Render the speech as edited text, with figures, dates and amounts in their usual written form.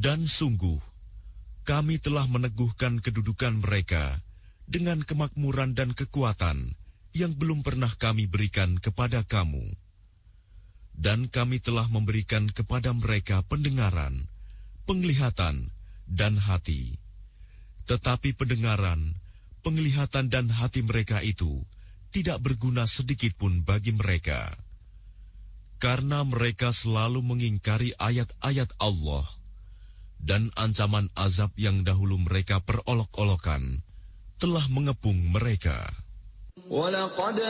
Dan sungguh, kami telah meneguhkan kedudukan mereka dengan kemakmuran dan kekuatan yang belum pernah kami berikan kepada kamu. Dan kami telah memberikan kepada mereka pendengaran, penglihatan, dan hati. Tetapi pendengaran, penglihatan, dan hati mereka itu tidak berguna sedikit pun bagi mereka. Karena mereka selalu mengingkari ayat-ayat Allah, dan ancaman azab yang dahulu mereka perolok-olokan telah mengepung mereka.